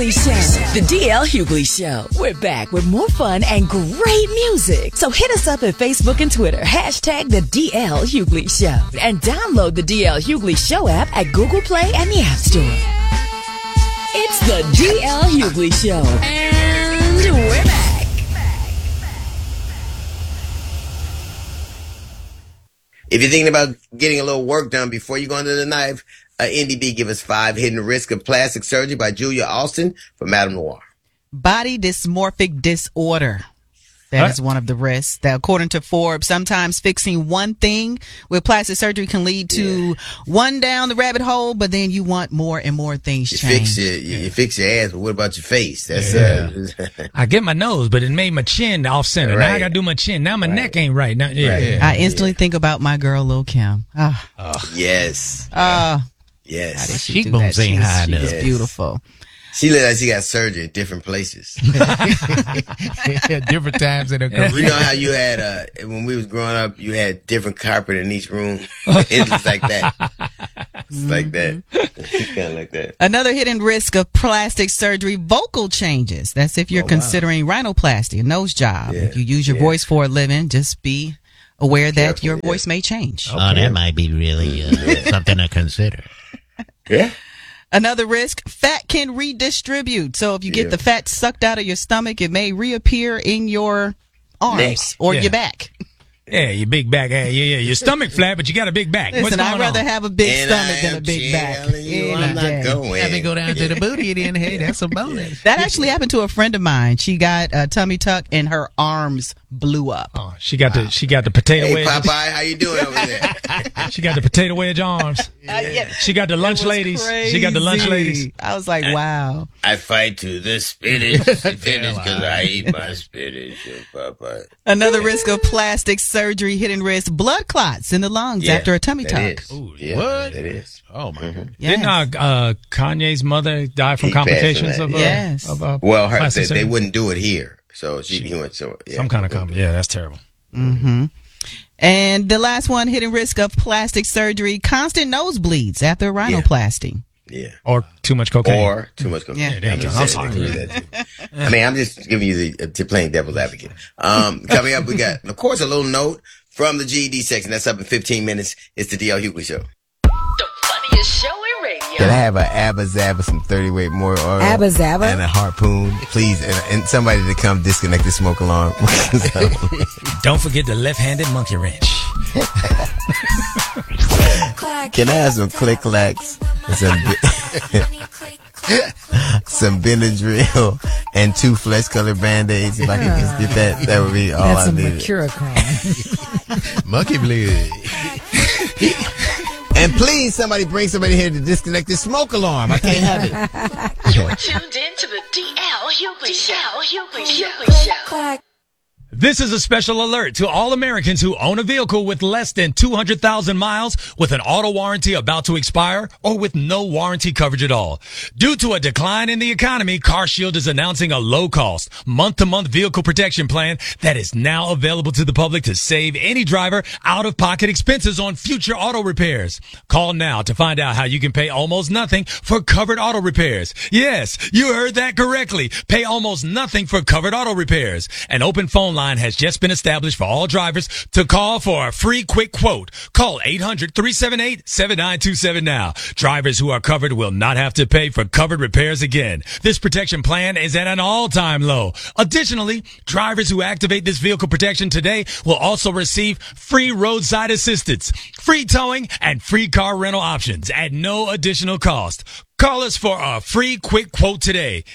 Hughley Show. The DL Hughley Show. We're back with more fun and great music. So hit us up at Facebook and Twitter. Hashtag the DL Hughley Show. And download the DL Hughley Show app at Google Play and the App Store. It's the DL Hughley Show. And we're back. If you're thinking about getting a little work done before you go under the knife, NDB give us 5 hidden risks of plastic surgery by Julia Austin from Madame Noir. Body dysmorphic disorder. That is one of the risks. That, according to Forbes, sometimes fixing one thing with plastic surgery can lead to one down the rabbit hole, but then you want more and more things changed. You fix your ass, but what about your face? That's I get my nose, but it made my chin off center. Now I got to do my chin. Now my neck ain't right. Now, I instantly think about my girl, Lil' Kim. Yes. Yes. She cheekbones ain't high enough. She's beautiful. She looked like she got surgery at different places. Different times in her career. You know how you had, when we was growing up, you had different carpet in each room? It was like that. It's like that. Kind of like that. Another hidden risk of plastic surgery, vocal changes. That's if you're considering rhinoplasty, a nose job. Yeah. If you use your voice for a living, just be aware that your voice may change. Oh, that might be really something to consider. Yeah. Another risk, fat can redistribute. So if you get the fat sucked out of your stomach, it may reappear in your arms or your back. Yeah, your big back. Yeah. Your stomach flat, but you got a big back. Listen, I'd rather have a big stomach than a big back. I'm not going. Have to go down to the booty, then hey, that's a bonus. That actually happened to a friend of mine. She got a tummy tuck and her arms blew up. Oh, she got the potato wedge. Hey, Popeye, how you doing over there? She got the potato wedge arms. She got the lunch ladies. Crazy. She got the lunch ladies. I was like, wow. I fight to the spinach because I eat my spinach, Popeye. Another risk of plastic surgery, hidden risk, blood clots in the lungs after a tummy tuck. Ooh, what? That is. Oh, my God. Yes. Didn't Kanye's mother die from complications of they wouldn't do it here. So he went some kind of yeah, that's terrible. Mm-hmm. And the last one, hidden risk of plastic surgery, constant nosebleeds after rhinoplasty. Yeah. Or too much cocaine. Yeah. I'm sorry. I mean, I'm just giving you the plain devil's advocate. Coming up, we got, of course, a little note from the GED section. That's up in 15 minutes. It's the DL Hughley Show. The funniest show in radio. Can I have an Abba Zaba, some 30 weight more oil? Abba Zaba? And a harpoon, please. And somebody to come disconnect the smoke alarm. Don't forget the left-handed monkey wrench. Can I have some click-clacks? Some Benadryl and 2 flesh-colored Band-Aids. If I could just get that would be all I needed. That's some Mercurochrome. Monkey blood. And please, somebody bring somebody here to disconnect the smoke alarm. I can't have it. You're tuned in to the DL Hughley Show. This is a special alert to all Americans who own a vehicle with less than 200,000 miles with an auto warranty about to expire or with no warranty coverage at all. Due to a decline in the economy, CarShield is announcing a low-cost, month-to-month vehicle protection plan that is now available to the public to save any driver out-of-pocket expenses on future auto repairs. Call now to find out how you can pay almost nothing for covered auto repairs. Yes, you heard that correctly. Pay almost nothing for covered auto repairs. An open phone line has just been established for all drivers to call for a free quick quote. Call 800-378-7927 now. Drivers who are covered will not have to pay for covered repairs again. This protection plan is at an all-time low. Additionally, drivers who activate this vehicle protection today will also receive free roadside assistance, free towing, and free car rental options at no additional cost. Call us for a free quick quote today.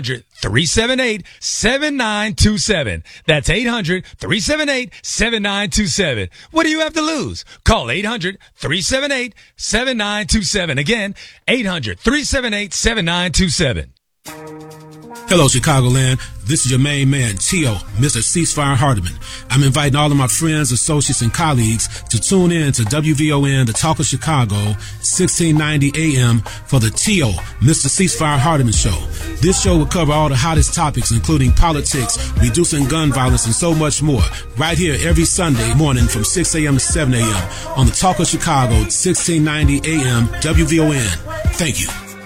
800-378-7927. That's 800-378-7927. What do you have to lose? Call 800-378-7927. Again, 800-378-7927. Hello, Chicagoland. This is your main man, T.O., Mr. Ceasefire Hardiman. I'm inviting all of my friends, associates, and colleagues to tune in to WVON, The Talk of Chicago, 1690 AM for the T.O., Mr. Ceasefire Hardiman Show. This show will cover all the hottest topics, including politics, reducing gun violence, and so much more, right here every Sunday morning from 6 a.m. to 7 a.m. on The Talk of Chicago, 1690 AM, WVON. Thank you.